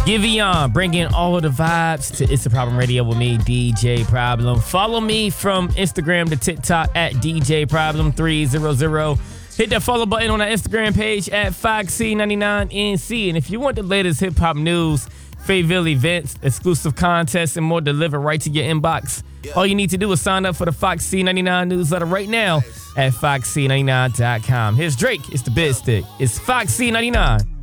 Giveon, bringing all of the vibes to It's the Problem Radio with me, DJ Problem. Follow me from Instagram to TikTok at DJ Problem 300. Hit that follow button on our Instagram page at FoxC99NC. And if you want the latest hip hop news, Fayetteville events, exclusive contests, and more delivered right to your inbox, all you need to do is sign up for the Fox C99 newsletter right now at FoxC99.com. Here's Drake. It's the Bid Stick. It's Fox C99.